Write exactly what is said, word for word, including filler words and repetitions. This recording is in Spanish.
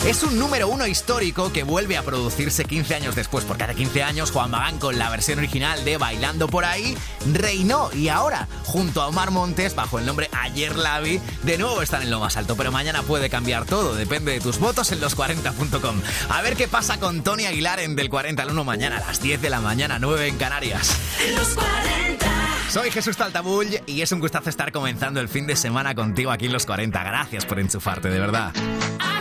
Es un número uno histórico que vuelve a producirse quince años después, porque hace quince años Juan Magán, con la versión original de Bailando por ahí, reinó, y ahora, junto a Omar Montes, bajo el nombre Ayer la vi, de nuevo están en lo más alto. Pero mañana puede cambiar todo, depende de tus votos en los cuarenta punto com. A ver qué pasa con Tony Aguilar en Del cuarenta al uno mañana a las diez de la mañana, nueve en Canarias. Los cuarenta. Soy Jesús Taltabull y es un gustazo estar comenzando el fin de semana contigo aquí en Los cuarenta. Gracias por enchufarte, de verdad.